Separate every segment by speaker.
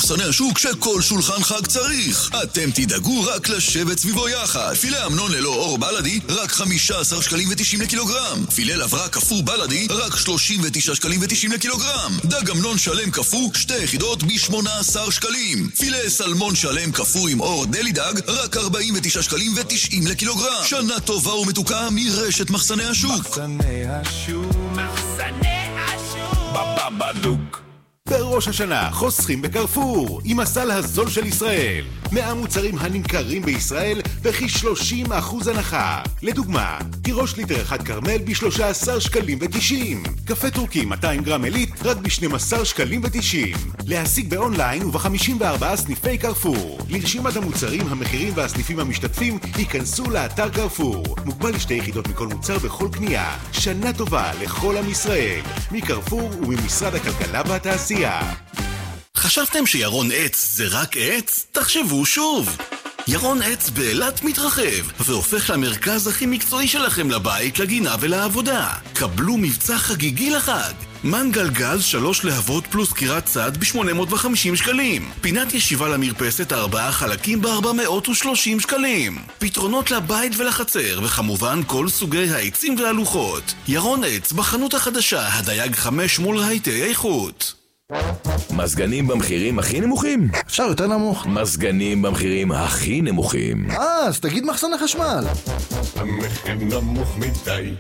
Speaker 1: מחסני השוק שכל שולחן חג צריך. אתם תדאגו רק לשבת סביבו יחד. פילה אמנון ללא אור בלדי, רק 15 שקלים ו90 לקילוגרם. פילה לברה כפור בלדי, רק 39 שקלים ו90 לקילוגרם. דג אמנון שלם כפור, 2 יחידות ב-18 שקלים. פילה סלמון שלם כפור עם אור דלי דג, רק 49 שקלים ו90 לקילוגרם. שנה טובה ומתוקה מרשת מחסני השוק.
Speaker 2: מחסני השוק, מחסני השוק, בבבלוק. בראש השנה חוסכים בקרפור עם הסל הזול של ישראל. 100 מוצרים הנמכרים בישראל בכ-30% הנחה. לדוגמה, תירוש ליטר אחד קרמל ב-13 שקלים ו90. קפה טורקי 200 גרם עילית רק ב-12 שקלים ו90. להשיג באונליין וב-54 סניפי קרפור. לרשימת המוצרים, המחירים והסניפים המשתתפים ייכנסו לאתר קרפור. מוגבל ל2 יחידות מכל מוצר בכל קנייה. שנה טובה לכל עם ישראל. מקרפור וממשרד הכלכלה והתעשייה.
Speaker 1: חשבתם שירון עץ זה רק עץ? תחשבו שוב. ירון עץ באילת מתרחב והופך למרכז הכי מקצועי שלכם לבית, לגינה ולעבודה. קבלו מבצע חגיגי לחג. מנגל גז 3 להבות פלוס קירת צד ב-850 שקלים. פינת ישיבה למרפסת 4 חלקים ב-430 שקלים. פתרונות לבית ולחצר, וכמובן כל סוגי העצים והלוחות. ירון עץ בחנות החדשה, הדייג 5 מול רהיטי איכות.
Speaker 3: מזגנים במחירים הכי נמוכים?
Speaker 4: אפשר יותר נמוך.
Speaker 3: מזגנים במחירים הכי נמוכים.
Speaker 4: אז תגיד מחסן החשמל.
Speaker 2: המחיר נמוך מדי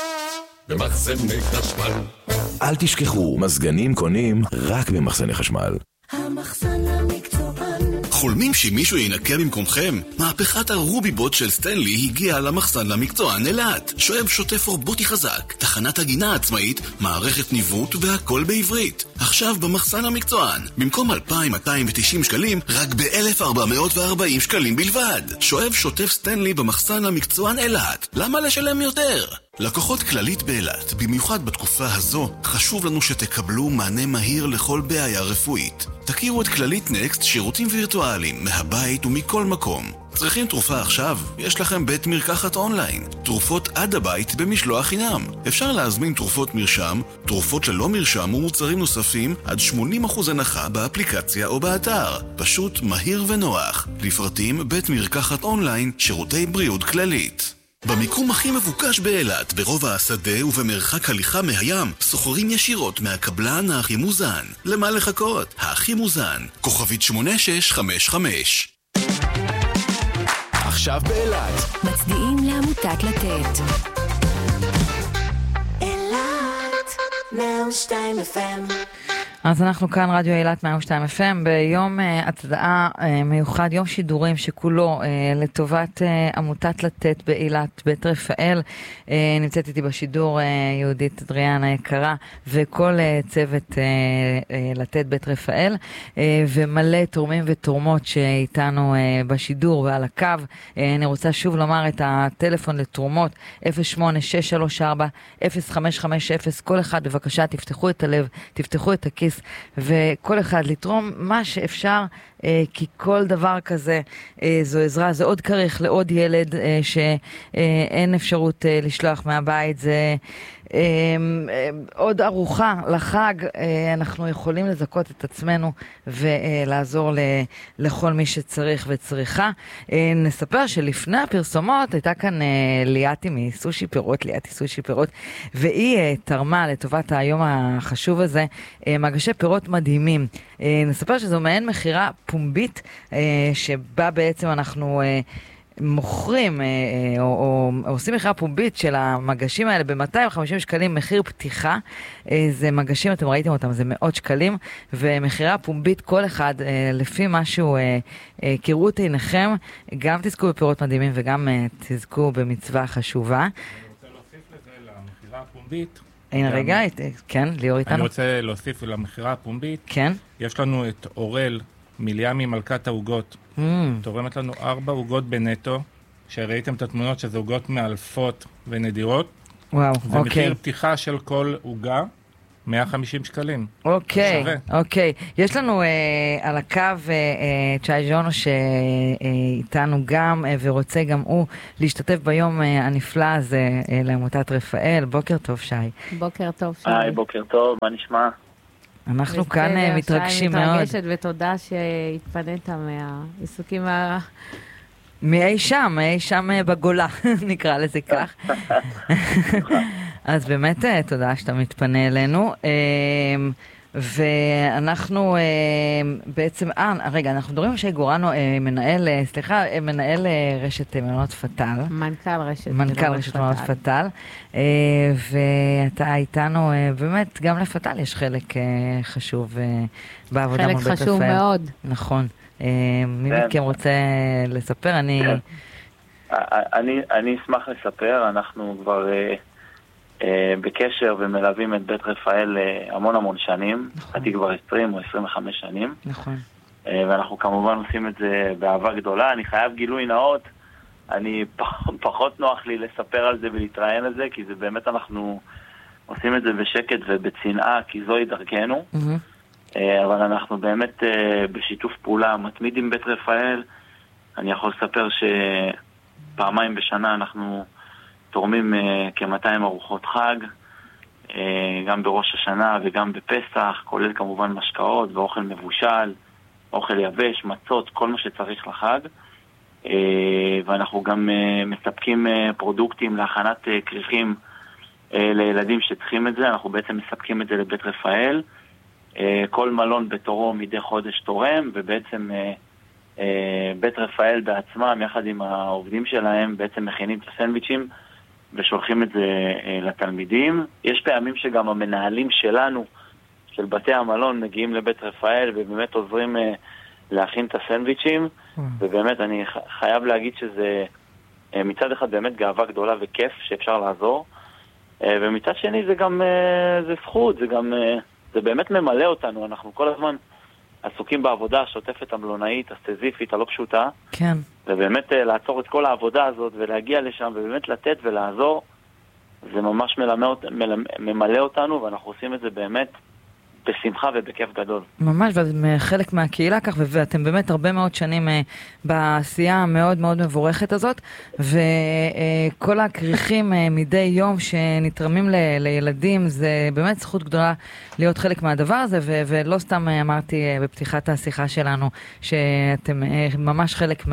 Speaker 2: במחסני חשמל.
Speaker 3: אל תשכחו, מזגנים קונים רק במחסני חשמל.
Speaker 5: המחסן המקצוען.
Speaker 1: חולמים שמישהו ינקה במקומכם? מהפכת הרוביבוט של סטנלי הגיעה למחסן למקצוען אילת. שואב שוטף רובוטי חזק, תחנת הגינה עצמאית, מערכת ניווט והכל בעברית. עכשיו במחסן המקצוען, במקום 2,290 שקלים, רק ב-1,440 שקלים בלבד. שואב שוטף סטנלי במחסן המקצוען אילת. למה לשלם יותר? לקוחות כללית באילת, במיוחד בתקופה הזו, חשוב לנו שתקבלו מענה מהיר לכל בעיה רפואית. תכירו את כללית נקסט, שירותים וירטואליים, מהבית ומכל מקום. צריכים תרופה עכשיו? יש לכם בית מרקחת אונליין. תרופות עד הבית במשלוח חינם. אפשר להזמין תרופות מרשם, תרופות ללא מרשם ומוצרים נוספים עד 80% הנחה באפליקציה או באתר. פשוט, מהיר ונוח. לפרטים בית מרקחת אונליין, שירותי בריאות כללית. במיקום הכי מבוקש באילת, ברובע השדה ובמרחק הליכה מהים, סוחרים ישירות מהקבלן הכי מוזן. למה לחכות? הכי מוזן. כוכבית 8655.
Speaker 2: עכשיו באילת
Speaker 5: מצדיעים לעמותת לתת. אילת 102 FM.
Speaker 6: אז אנחנו כאן רדיו אילת 102 FM ביום הצדעה מיוחד, יום שידורים שכולו לטובת עמותת לתת באילת בית רפאל. נמצאת איתי בשידור יהודית אדריאן היקרה וכל צוות לתת בית רפאל, ומלא תורמים ותורמות שאיתנו בשידור ועל הקו. אני רוצה שוב לומר את הטלפון לתרומות 08-634-0550. כל אחד בבקשה תפתחו את הלב, תפתחו את הכיס, וכל אחד לתרום מה שאפשר, כי כל דבר כזה זו עזרה, זה עוד כריך לעוד ילד שאין אפשרות לשלוח מהבית, זה עוד ארוחה לחג. אנחנו יכולים לזכות את עצמנו ולעזור לכל מי שצריך וצריכה. נספר שלפני הפרסומות הייתה כאן ליאתי מסושי פירות, ליאתי סושי פירות, והיא תרמה לטובת היום החשוב הזה מגשי פירות מדהימים. נספר שזו מעין מחירה פומבית שבה בעצם אנחנו מוכרים או עושים מחירה פומבית של המגשים האלה ב-250 שקלים מחיר פתיחה. זה מגשים, אתם ראיתם אותם, זה מאות שקלים, ומחירה פומבית כל אחד לפי משהו, קראו את עיניכם, גם תזכו בפירות מדהימים וגם תזכו במצווה חשובה.
Speaker 7: אני רוצה להוסיף לזה למחירה הפומבית.
Speaker 6: הנה רגע, כן, ליאור איתנו.
Speaker 7: אני רוצה להוסיף למחירה הפומבית.
Speaker 6: כן.
Speaker 7: יש לנו את אורל מיליאמי מלכת העוגות. תורמת לנו 4 עוגות בנטו, שראיתם את התמונות שזה עוגות מאלפות ונדירות.
Speaker 6: וואו,
Speaker 7: זה
Speaker 6: אוקיי.
Speaker 7: מחיר פתיחה של כל עוגה, 150 שקלים.
Speaker 6: אוקיי,
Speaker 7: שווה.
Speaker 6: אוקיי. יש לנו על הקו צ'אי ז'ונו שאיתנו גם, ורוצה גם הוא להשתתף ביום הנפלא הזה לעמותת רפאל. בוקר טוב, שי.
Speaker 8: בוקר טוב, שי.
Speaker 9: היי, בוקר טוב, מה נשמע?
Speaker 6: אנחנו כאן מתרגשים מאוד.
Speaker 8: מתרגשת, ותודה שהתפנית מהעיסוקים
Speaker 6: מאי שם בגולה, נקרא לזה כך. אז באמת תודה שאתה מתפנה אלינו. ואנחנו בעצם, רגע, אנחנו מדברים שי גורנו, מנהל רשת מלונות פתל.
Speaker 8: מנכ"ל רשת
Speaker 6: מלונות פתל. ואתה איתנו, באמת, גם לפתל יש חלק חשוב בעבודה מול בית רפאל.
Speaker 8: חלק חשוב מאוד.
Speaker 6: נכון. מי מכם רוצה לספר?
Speaker 9: אני אשמח לספר, אנחנו כבר בקשר ומלווים את בית רפאל המון שנים, עדי כבר 20 או 25 שנים.
Speaker 6: נכון.
Speaker 9: ואנחנו כמובן עושים את זה באהבה גדולה. אני חייב גילוי נאות, אני פחות נוח לי לספר על זה ולהתראיין על זה, כי זה באמת אנחנו עושים את זה בשקט ובצנעה, כי זוהי דרכנו. אבל אנחנו באמת בשיתוף פעולה מתמיד עם בית רפאל. אני יכול לספר שפעמיים בשנה אנחנו תורמים כ-200 ארוחות חג, גם בראש השנה וגם בפסח, כולל כמובן משקאות ואוכל מבושל, אוכל יבש, מצות, כל מה שצריך לחג. ואנחנו גם מספקים פרודוקטים להכנת כריכים לילדים שצריכים את זה. אנחנו בעצם מספקים את זה לבית רפאל. כל מלון בתורו מדי חודש תורם, ובעצם בית רפאל בעצמם, יחד עם העובדים שלהם, בעצם מכינים את הסנדוויצ'ים ושולחים את זה לתלמידים. יש פעמים שגם המנהלים שלנו, של בתי המלון, מגיעים לבית רפאל ובאמת עוזרים להכין את הסנדוויצ'ים, ובאמת אני חייב להגיד שזה מצד אחד באמת גאווה גדולה וכיף שאפשר לעזור, ומצד שני זה גם זה זכות, זה באמת ממלא אותנו. אנחנו כל הזמן עסוקים בעבודה השוטפת המלונאית, הסטזיפית, הלא פשוטה.
Speaker 6: כן.
Speaker 9: ובאמת לעצור את כל העבודה הזאת ולהגיע לשם ובאמת לתת ולעזור, זה ממש ממלא אותנו, ואנחנו עושים את זה באמת בשמחה ובכיף גדול.
Speaker 6: ממש, ואתם חלק מהקהילה כך, ואתם באמת הרבה מאוד שנים בעשייה המאוד מאוד מבורכת הזאת, וכל הכריכים מדי יום שנתרמים לילדים, זה באמת זכות גדולה להיות חלק מהדבר הזה, ולא סתם אמרתי בפתיחת השיחה שלנו, שאתם ממש חלק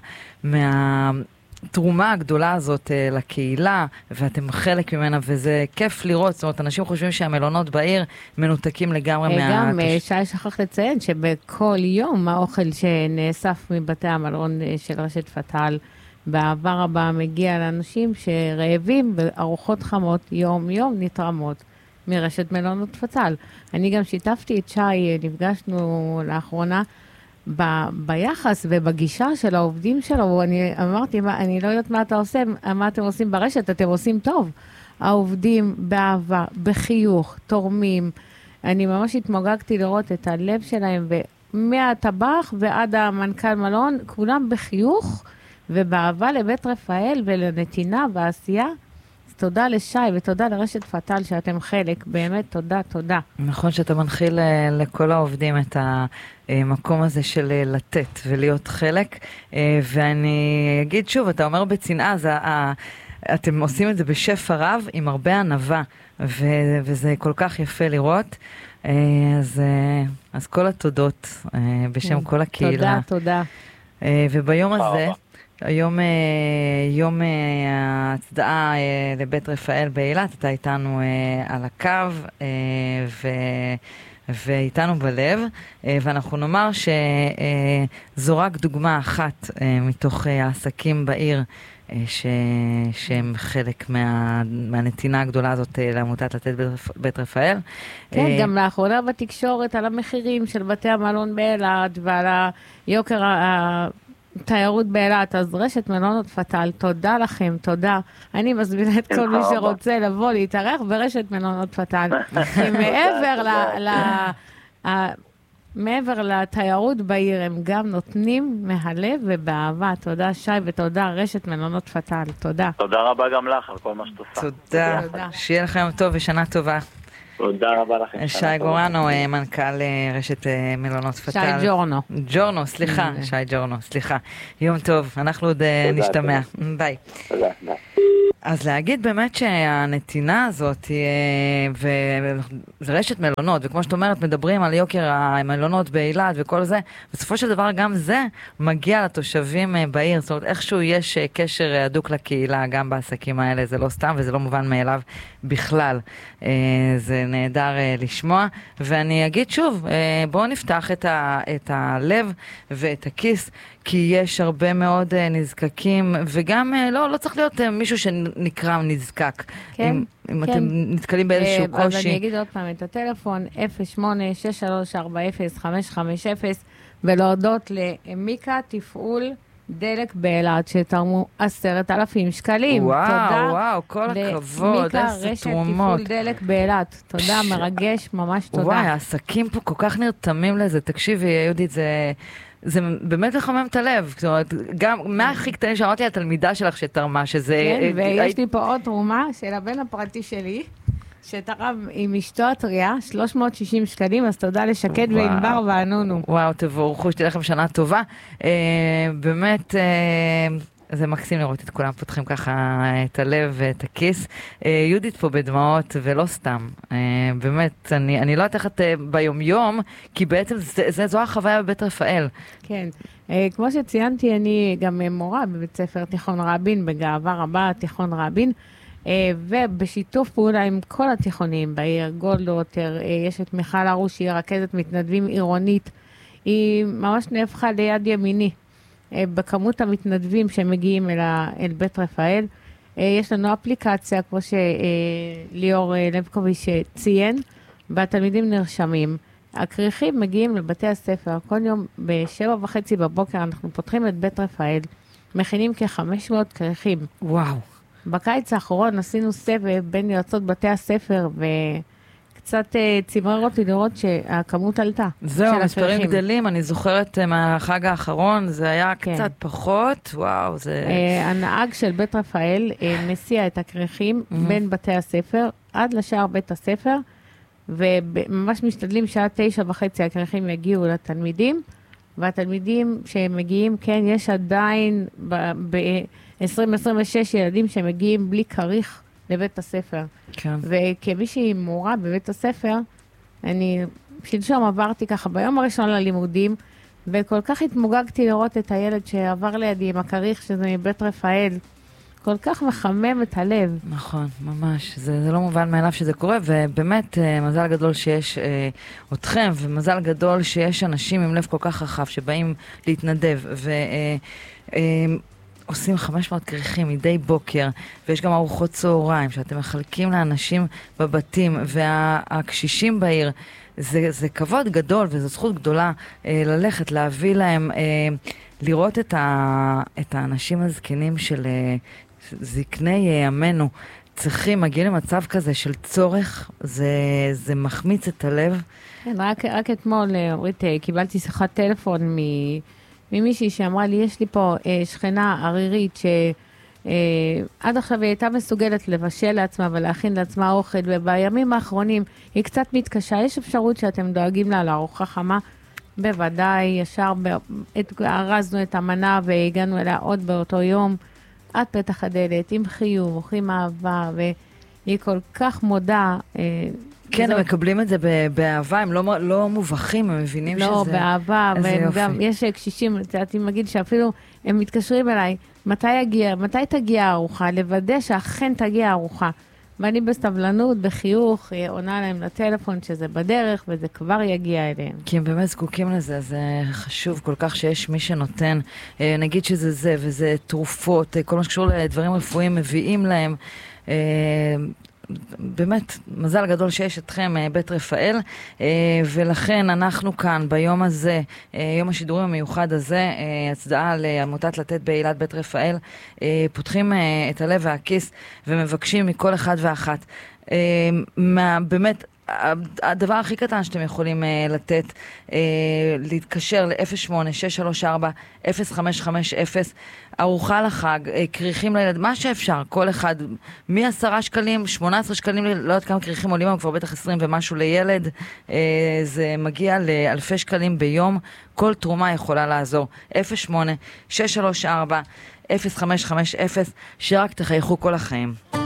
Speaker 6: תרומה הגדולה הזאת לקהילה, ואתם חלק ממנה, וזה כיף לראות. זאת אומרת, אנשים חושבים שהמלונות בעיר מנותקים לגמרי
Speaker 8: גם שי שכח לציין שבכל יום האוכל שנאסף מבתי המלון של רשת פתל, בעבר הבא מגיע לאנשים שרעבים, וארוחות חמות יום נתרמות מרשת מלונות פתל. אני גם שיתפתי את שי, נפגשנו לאחרונה, ביחס ובגישה של העובדים שלו, אני אמרתי, אני לא יודעת מה אתה עושה, מה אתם עושים ברשת, אתם עושים טוב. העובדים באהבה, בחיוך, תורמים. אני ממש התמוגגתי לראות את הלב שלהם, ומהטבח ועד המנכ"ל מלון, כולם בחיוך ובאהבה לבית רפאל ולנתינה ועשייה. תודה לשי ותודה לרשת פתל שאתם חלק, באמת תודה. נכון
Speaker 6: שאתה מנחיל לכל העובדים את המקום הזה של לתת ולהיות חלק, ואני אגיד שוב, אתה אומר בצנעה, אתם עושים את זה בשפע רב עם הרבה ענווה, וזה כל כך יפה לראות, אז כל התודות בשם כל הקהילה.
Speaker 8: תודה.
Speaker 6: וביום הזה, היום יום ההצדעה לבית רפאל באילת, אתה איתנו על הקו ואיתנו בלב, ואנחנו נאמר שזו רק דוגמה אחת מתוך העסקים בעיר שהם חלק מהנתינה הגדולה הזאת לעמותת לתת בית רפאל.
Speaker 8: כן, גם לאחרונה בתקשורת על המחירים של בתי המלון באילת ועל היוקר תיירות באילת, אז רשת מלונות פתל, תודה לכם, תודה. אני מזמינה את כל מי שרוצה לבוא להתארח ברשת מלונות פתל. כי מעבר לתיירות בעיר, הם גם נותנים מהלב ובאהבה. תודה שי ותודה רשת מלונות פתל, תודה.
Speaker 9: תודה רבה גם לך על כל מה שאת עושה.
Speaker 6: תודה. שיהיה לכם יום טוב ושנה טובה.
Speaker 9: תודה רבה לכם.
Speaker 6: שי גורנו, מנכ"ל רשת מלונות פתל.
Speaker 8: שי ג'ורנו,
Speaker 6: סליחה. יום טוב, אנחנו עוד נשתמע. ביי.
Speaker 9: תודה.
Speaker 6: אז להגיד באמת שהנתינה הזאת, וזה רשת מלונות, וכמו שאת אומרת, מדברים על יוקר המלונות באילת וכל זה, בסופו של דבר גם זה מגיע לתושבים בעיר, זאת אומרת, איכשהו יש קשר הדוק לקהילה, גם בעסקים האלה, זה לא סתם וזה לא מובן מאליו בכלל. זה נהדר לשמוע, ואני אגיד שוב, בואו נפתח את הלב ואת הכיס, כי יש הרבה מאוד נזקקים, וגם לא צריך להיות מישהו שנקרא נזקק.
Speaker 8: כן,
Speaker 6: אם אתם נתקלים באיזשהו קושי.
Speaker 8: אז אני אגיד עוד פעם את הטלפון, 08-6340-550, ולהודות למיקה תפעול דלק באילת, שתרמו 10,000 שקלים.
Speaker 6: וואו, כל הכבוד, איזה תרומות.
Speaker 8: תפעול דלק באילת. תודה, מרגש, ממש תודה.
Speaker 6: וואי, העסקים פה כל כך נרתמים לזה. תקשיבי, יהודית, זה באמת לחמם את הלב. זאת אומרת, גם מהכי קטנים שאמרתי על התלמידה שלך שתרמה, שזה...
Speaker 8: כן, ויש לי פה עוד תרומה של הבן הפרטי שלי, שתרם עם אשתו הטריה, 360 שקלים, אז תודה לשקד וענבר וענונו.
Speaker 6: וואו, תבורכו, שתהיה לכם שנה טובה. באמת, זה מקסים לראות את כולם פותחים ככה את הלב ואת הכיס. יהודית פה בדמעות, ולא סתם. באמת, אני לא יודעת ביום-יום, כי בעצם זו החוויה בבית רפאל.
Speaker 8: כן, כמו שציינתי, אני גם מורה בבית ספר תיכון רבין, בגאווה רבה, תיכון רבין, ובשיתוף פעולה עם כל התיכונים בעיר, גולדוטר, יש את מיכל ארוש, שהיא רכזת מתנדבים עירונית, היא ממש נהפכה ליד ימיני, בכמות המתנדבים שמגיעים אל בית רפאל. יש לנו אפליקציה, כמו שליאור לבקוביץ' ציין, והתלמידים נרשמים. הכריכים מגיעים לבתי הספר, כל יום ב7:30 בבוקר אנחנו פותחים את בית רפאל, מכינים כ-500 כריכים.
Speaker 6: וואו.
Speaker 8: בקיץ האחרון עשינו סבב בין יועצות בתי הספר, וקצת צמרר אותי לראות שהכמות עלתה.
Speaker 6: זהו, מספרים גדלים, אני זוכרת מהחג האחרון, זה היה קצת פחות, וואו, זה...
Speaker 8: הנהג של בית רפאל מסיע את הכריכים בין בתי הספר, עד לשער בית הספר, וממש משתדלים שעה 9:30 הכריכים יגיעו לתלמידים, והתלמידים שמגיעים, כן, יש עדיין ב-2026 ילדים שמגיעים בלי כריך לבית הספר.
Speaker 6: כן.
Speaker 8: וכמי שהיא מורה בבית הספר, אני שלשום עברתי ככה ביום הראשון ללימודים, וכל כך התמוגגתי לראות את הילד שעבר לידי עם הכריך, שזה מבית רפאל, כל כך מחמם את הלב.
Speaker 6: נכון, ממש. זה לא מובן מאליו שזה קורה, ובאמת מזל גדול שיש אתכם, ומזל גדול שיש אנשים עם לב כל כך רחב שבאים להתנדב, עושים 500 כריכים מדי בוקר, ויש גם ארוחות צהריים שאתם מחלקים לאנשים בבתים, והקשישים בעיר, זה כבוד גדול וזו זכות גדולה ללכת, להביא להם, לראות את האנשים הזקנים של זקני ימינו, מגיעים למצב כזה של צורך, זה מחמיץ את הלב.
Speaker 8: כן, רק אתמול, אורית, קיבלתי שיחת טלפון ממישהי שאמרה לי, יש לי פה שכנה ערירית שעד עכשיו היא הייתה מסוגלת לבשל לעצמה ולהכין לעצמה אוכל, ובימים האחרונים היא קצת מתקשה. יש אפשרות שאתם דואגים לה לארוחה חמה? בוודאי, ישר ארזנו את המנה והגענו אליה עוד באותו יום, עד פתח הדלת, עם חיוך, עם אהבה, והיא כל כך מודה.
Speaker 6: כן, הם מקבלים את זה באהבה, הם לא מובכים, הם מבינים שזה...
Speaker 8: לא, באהבה, וגם יש קשישים, אני מגיד שאפילו הם מתקשרים אליי, מתי תגיע הארוחה? לוודא שאכן תגיע הארוחה. ואני בסבלנות, בחיוך, עונה להם לטלפון שזה בדרך, וזה כבר יגיע אליהם.
Speaker 6: כי הם באמת זקוקים לזה, זה חשוב כל כך שיש מי שנותן, נגיד שזה זה, וזה תרופות, כל מה שקשור לדברים רפואיים מביאים להם, באמת, מזל גדול שיש אתכם בית רפאל, ולכן אנחנו כאן ביום הזה, יום השידורים המיוחד הזה, הצדעה לעמותת לתת באילת בית רפאל, פותחים את הלב והכיס ומבקשים מכל אחד ואחת, באמת, הדבר הכי קטן שאתם יכולים לתת, להתקשר ל-08-634-0550, ארוחה לחג, כריכים לילד, מה שאפשר, כל אחד, מ10 שקלים, 18 שקלים, לא יודעת כמה כריכים עולים, אבל כבר בטח 20 ומשהו לילד, זה מגיע לאלפי שקלים ביום, כל תרומה יכולה לעזור. 08-634-0550, 0550, שרק תחייכו כל החיים.